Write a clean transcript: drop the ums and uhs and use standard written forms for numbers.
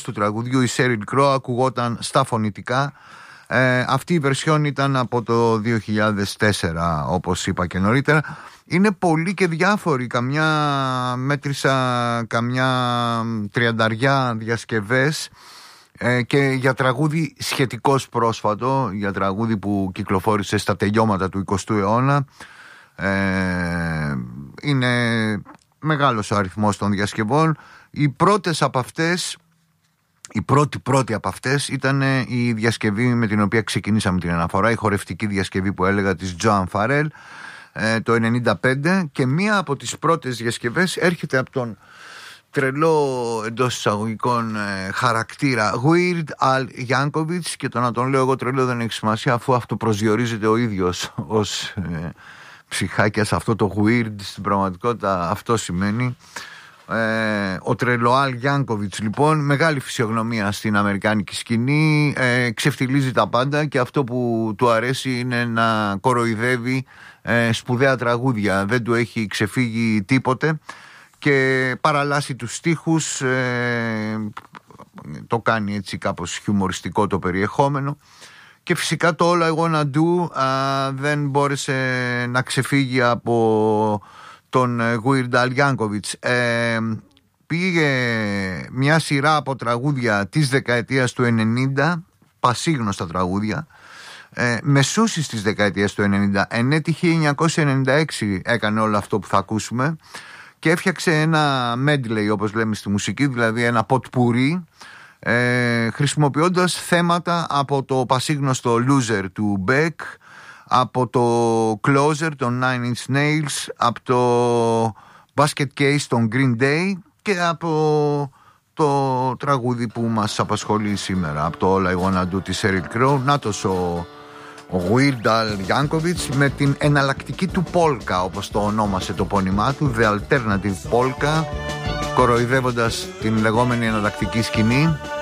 του τραγουδιού, η Sheryl Crow, ακουγόταν στα φωνητικά. Αυτή η version ήταν από το 2004, όπως είπα και νωρίτερα. Είναι πολύ και διάφοροι. Μέτρησα καμιά 30 διασκευές και για τραγούδι σχετικώς πρόσφατο, για τραγούδι που κυκλοφόρησε στα τελειώματα του 20ου αιώνα. Είναι μεγάλος ο αριθμός των διασκευών. Οι πρώτες από αυτές, η πρώτη από αυτές ήταν η διασκευή με την οποία ξεκινήσαμε την αναφορά, η χορευτική διασκευή που έλεγα της Joan Farrell το 1995, και μία από τις πρώτες διασκευές έρχεται από τον τρελό εντός εισαγωγικών χαρακτήρα Weird Al Yankovic, και το να τον λέω εγώ τρελό δεν έχει σημασία, αφού αυτό προσδιορίζεται ο ίδιος ως ψυχάκιας. Αυτό το weird στην πραγματικότητα αυτό σημαίνει. Ο τρελό Al Yankovic λοιπόν, μεγάλη φυσιογνωμία στην αμερικάνικη σκηνή, ξεφτιλίζει τα πάντα, και αυτό που του αρέσει είναι να κοροϊδεύει σπουδαία τραγούδια. Δεν του έχει ξεφύγει τίποτε και παραλλάσσει τους στίχους, το κάνει έτσι κάπως χιουμοριστικό το περιεχόμενο. Και φυσικά το All I Wanna Do δεν μπόρεσε να ξεφύγει από τον Weird Al Yankovic. Πήγε μια σειρά από τραγούδια της δεκαετίας του 90, πασίγνωστα τραγούδια, μεσούσεις της δεκαετίας του 90. Ενέτη 1996 έκανε όλο αυτό που θα ακούσουμε και έφτιαξε ένα medley, όπως λέμε στη μουσική, δηλαδή ένα ποτπουρί, χρησιμοποιώντας θέματα από το πασίγνωστο Loser του Beck, από το Closer των Nine Inch Nails, από το Basket Case των Green Day και από το τραγούδι που μας απασχολεί σήμερα, από το All I Wanna Do της Sheryl Crow. Νάτος ο Weird Al Yankovic με την εναλλακτική του polka, όπως το ονόμασε το πόνημά του, The Alternative Polka, κοροϊδεύοντας την λεγόμενη εναλλακτική σκηνή.